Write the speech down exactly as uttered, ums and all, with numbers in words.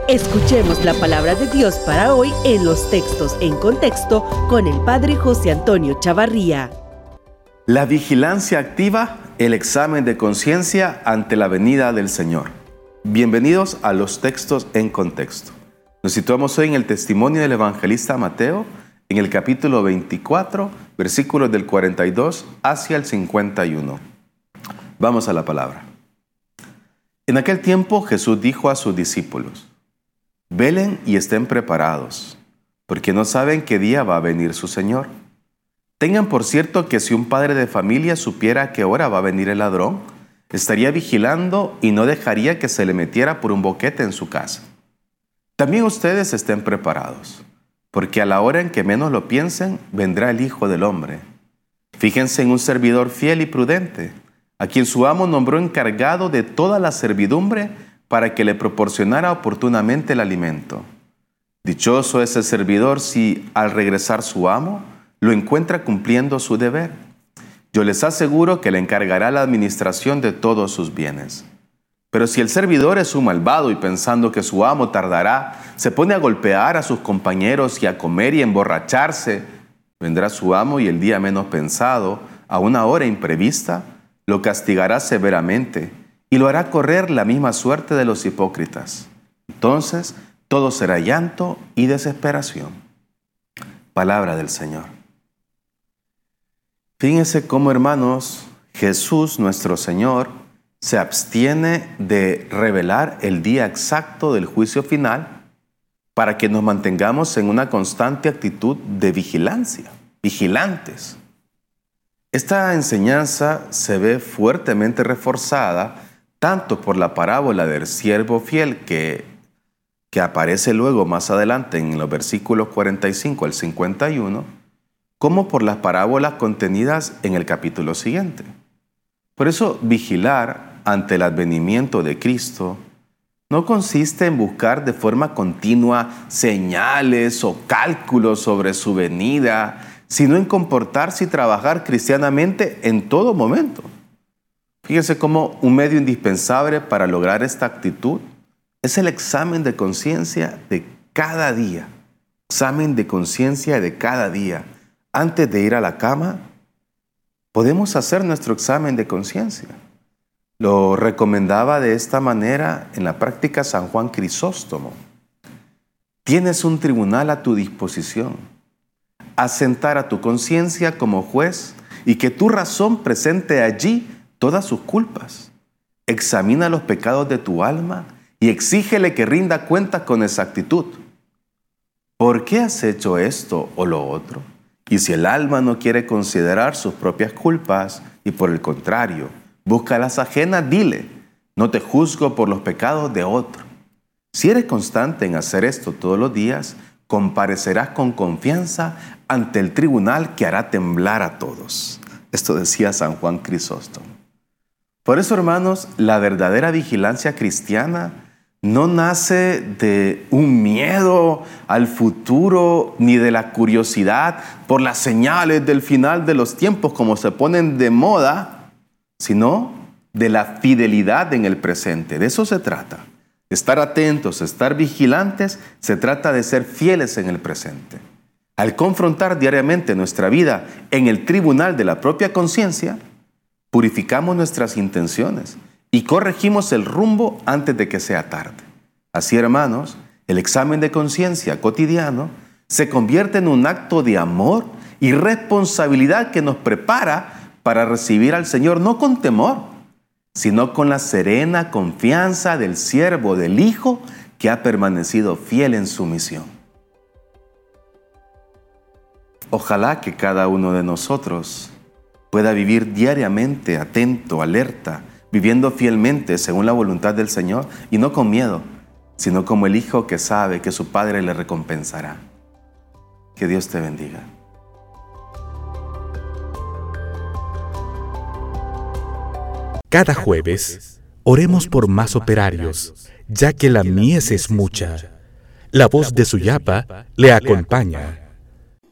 Escuchemos la palabra de Dios para hoy en los textos en contexto con el Padre José Antonio Chavarría. La vigilancia activa, el examen de conciencia ante la venida del Señor. Bienvenidos a los textos en contexto. Nos situamos hoy en el testimonio del evangelista Mateo, en el capítulo veinticuatro, versículos del cuarenta y dos hacia el cincuenta y uno. Vamos a la palabra. En aquel tiempo Jesús dijo a sus discípulos: Velen y estén preparados, porque no saben qué día va a venir su Señor. Tengan por cierto que si un padre de familia supiera a qué hora va a venir el ladrón, estaría vigilando y no dejaría que se le metiera por un boquete en su casa. También ustedes estén preparados, porque a la hora en que menos lo piensen, vendrá el Hijo del Hombre. Fíjense en un servidor fiel y prudente, a quien su amo nombró encargado de toda la servidumbre para que le proporcionara oportunamente el alimento. Dichoso ese servidor si, al regresar su amo, lo encuentra cumpliendo su deber. Yo les aseguro que le encargará la administración de todos sus bienes. Pero si el servidor es un malvado y pensando que su amo tardará, se pone a golpear a sus compañeros y a comer y emborracharse, vendrá su amo y el día menos pensado, a una hora imprevista, lo castigará severamente y lo hará correr la misma suerte de los hipócritas. Entonces, todo será llanto y desesperación. Palabra del Señor. Fíjense cómo, hermanos, Jesús, nuestro Señor, se abstiene de revelar el día exacto del juicio final para que nos mantengamos en una constante actitud de vigilancia, vigilantes. Esta enseñanza se ve fuertemente reforzada tanto por la parábola del siervo fiel que, que aparece luego más adelante en los versículos cuarenta y cinco al cincuenta y uno, como por las parábolas contenidas en el capítulo siguiente. Por eso, vigilar ante el advenimiento de Cristo no consiste en buscar de forma continua señales o cálculos sobre su venida, sino en comportarse y trabajar cristianamente en todo momento. Fíjense cómo un medio indispensable para lograr esta actitud es el examen de conciencia de cada día. Examen de conciencia de cada día. Antes de ir a la cama, podemos hacer nuestro examen de conciencia. Lo recomendaba de esta manera en la práctica San Juan Crisóstomo. Tienes un tribunal a tu disposición. Asentar a tu conciencia como juez y que tu razón presente allí todas sus culpas. Examina los pecados de tu alma y exígele que rinda cuentas con exactitud. ¿Por qué has hecho esto o lo otro? Y si el alma no quiere considerar sus propias culpas y por el contrario, busca las ajenas, dile: no te juzgo por los pecados de otro. Si eres constante en hacer esto todos los días, comparecerás con confianza ante el tribunal que hará temblar a todos. Esto decía San Juan Crisóstomo. Por eso, hermanos, la verdadera vigilancia cristiana no nace de un miedo al futuro ni de la curiosidad por las señales del final de los tiempos como se ponen de moda, sino de la fidelidad en el presente. De eso se trata. Estar atentos, estar vigilantes, se trata de ser fieles en el presente. Al confrontar diariamente nuestra vida en el tribunal de la propia conciencia, purificamos nuestras intenciones y corregimos el rumbo antes de que sea tarde. Así, hermanos, el examen de conciencia cotidiano se convierte en un acto de amor y responsabilidad que nos prepara para recibir al Señor no con temor, sino con la serena confianza del siervo, del Hijo, que ha permanecido fiel en su misión. Ojalá que cada uno de nosotros pueda vivir diariamente atento, alerta, viviendo fielmente según la voluntad del Señor y no con miedo, sino como el hijo que sabe que su padre le recompensará. Que Dios te bendiga. Cada jueves, oremos por más operarios, ya que la mies es mucha. La voz de Suyapa le acompaña.